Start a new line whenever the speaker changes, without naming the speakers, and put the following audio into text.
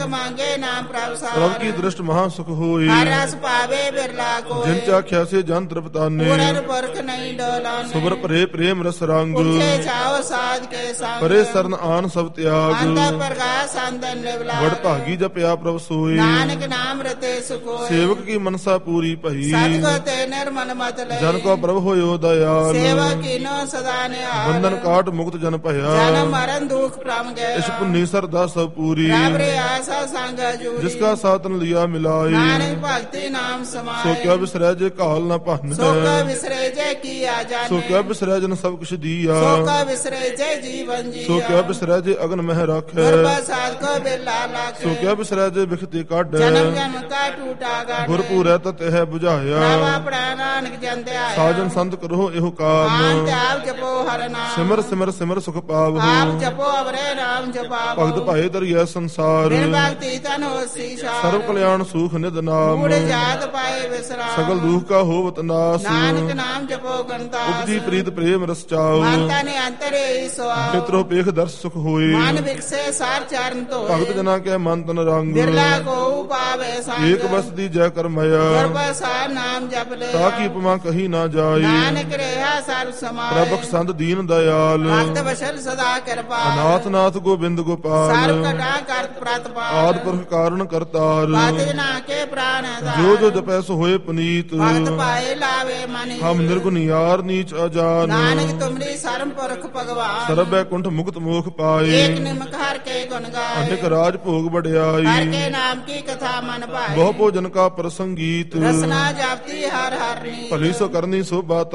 मांगे नाम प्रभ
प्रभ की दृष्ट महा सुख होई।
रस पावे बिरला को
जिन चाख्या से जन तृप्ताने।
परख नहीं डोलाने
सुबर परे प्रेम रस रंग।
चाओ साध के संग
परे सरन आन सब त्याग।
अंतर प्रकाश अंदर निवला
बड़ भागी जपया प्रभ सोई।
नानक नाम रते सुखोई
सेवक की मनसा पूरी भई।
सतगो ते निर्मल मत लय
जन को प्रभ होयो दयाल।
सेवा कीनो सदा निहाल
बंधन काट मुक्त जन भया।
जन्म मरण दुख प्रम गया
इस पुण्य सरदा सब पूरी।
रब रे आशा संग जूरी
जिसका साधन लिया मिलाई।
नानक भक्ति नाम समाए
सो क्या बिसरै जे काल न पहन।
सो का विसरे जय किया जाने
सो क्या बिसरै जन सब कुछ दिया।
सो का विसरे जय जीवन जिया
सो क्या बिसरै जे अगन मह रखे।
साध को बिरला लाखे
सो क्या बिसरै जे बिखती काट।
जन्म जन्म का टूटा गाढ़
गुरपुर है तत है बुझाया।
नानक जन ते आया
साजन संत करो एहो काम।
आप जपो हर नाम
सिमर सिमर सिमर सुख पाव।
आप जपो अवरे राम जपाओ
भगत भाई दरिया संसार।
बिन भक्ति तन हो सीसा
सर्व कल्याण सुख निध नाम।
बूढ़ जात पाए विश्राम
सगल दुख का होवत नाश।
नानक नाम जपो गंता
उपजी प्रीत प्रेम रस चाओ।
मानता ने अंतरे ईसो
पितरो पेख दर्श सुख होई।
मान विकसे सार चरण तो
भगत जना के मन तन रंग।
बिरला को पावे
एक बस दी जय कर मया।
सार नाम जप ले
ताकि उपमा कहीं ना जाई।
नानक रेहा सर्व समाय
प्रभक संत दीन दयाल।
भक्त बशल सदा कृपा
अनाथ नाथ गोविंद गोपाल।
सर्व कटा कर प्रतपाल
आदि पुरख कारण करतार।
बात जना के प्राण
जो जो जपै सो होए पुनीत।
भक्त पाए लावे मनि
हम निर्गुण यार नीच अजान।
नानक तुमरी शरण पुरख भगवान
सर्व बैकुंठ मुक्त मोख पाए।
एक निमक हर के गुण गाए
अनेक राज भोग बढ़ियाई।
हर के नाम की कथा मन पाए
बहु भोजन का प्रसंगीत।
रसना जापती हर हर नीत
भली सो करनी सो बात